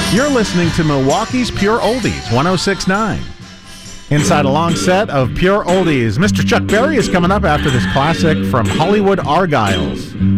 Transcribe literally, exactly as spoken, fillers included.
You're listening to Milwaukee's Pure Oldies, one oh six point nine. Inside a long set of Pure Oldies, Mister Chuck Berry is coming up after this classic from Hollywood Argyles.